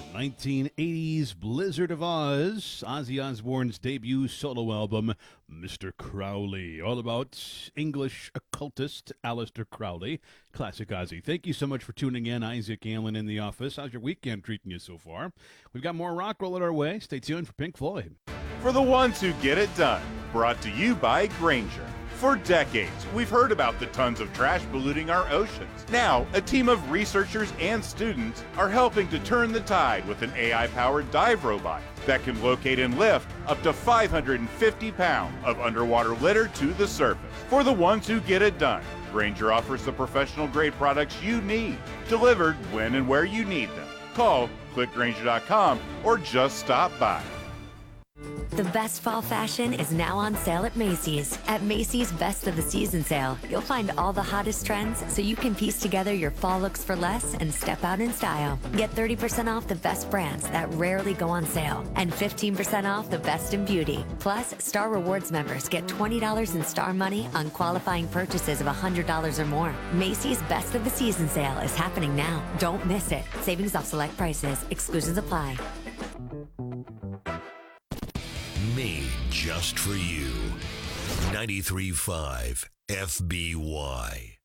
1980s Blizzard of Oz, Ozzy Osbourne's debut solo album, Mr. Crowley, all about English occultist Aleister Crowley. Classic Ozzy. Thank you so much for tuning in. Isaac Allen in the office. How's your weekend treating you so far? We've got more rock rolling our way. Stay tuned for Pink Floyd. For the ones who get it done, brought to you by Grainger. For decades, we've heard about the tons of trash polluting our oceans. Now, a team of researchers and students are helping to turn the tide with an AI-powered dive robot that can locate and lift up to 550 pounds of underwater litter to the surface. For the ones who get it done, Grainger offers the professional-grade products you need, delivered when and where you need them. Call, click Grainger.com, or just stop by. The best fall fashion is now on sale at Macy's. At Macy's Best of the Season sale, you'll find all the hottest trends so you can piece together your fall looks for less and step out in style. Get 30% off the best brands that rarely go on sale and 15% off the best in beauty. Plus, Star Rewards members get $20 in Star Money on qualifying purchases of $100 or more. Macy's Best of the Season sale is happening now. Don't miss it. Savings off select prices. Exclusions apply. Made just for you. 93.5 FBY.